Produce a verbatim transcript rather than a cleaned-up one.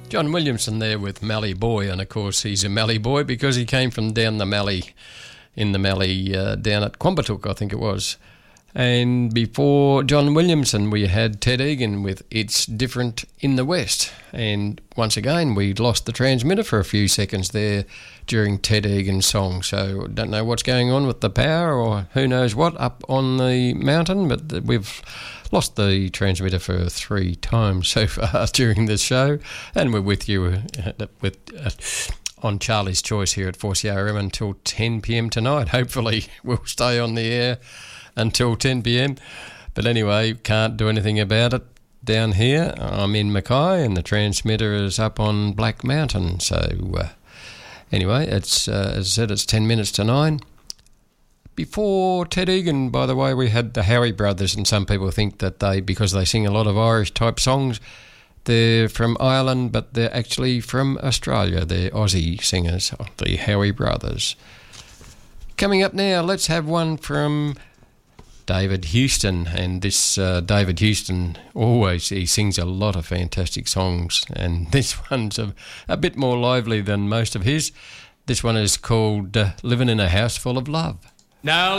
John Williamson there with Mallee Boy, and of course he's a Mallee boy because he came from down the Mallee, in the Mallee, uh, down at Quambatook, I think it was. And before John Williamson, we had Ted Egan with It's Different in the West. And once again, we lost the transmitter for a few seconds there during Ted Egan's song. So don't know what's going on with the power or who knows what up on the mountain, but we've lost the transmitter for three times so far during this show. And we're with you uh, with uh, on Charlie's Choice here at four C R M until ten p.m. tonight. Hopefully we'll stay on the air until ten p.m. But anyway, can't do anything about it down here. I'm in Mackay and the transmitter is up on Black Mountain. So uh, anyway, it's uh, as I said, it's ten minutes to nine. Before Ted Egan, by the way, we had the Howie Brothers, and some people think that they, because they sing a lot of Irish-type songs, they're from Ireland, but they're actually from Australia. They're Aussie singers, the Howie Brothers. Coming up now, let's have one from David Houston, and this uh, David Houston always, he sings a lot of fantastic songs, and this one's a, a bit more lively than most of his. This one is called uh, Living in a House Full of Love. Now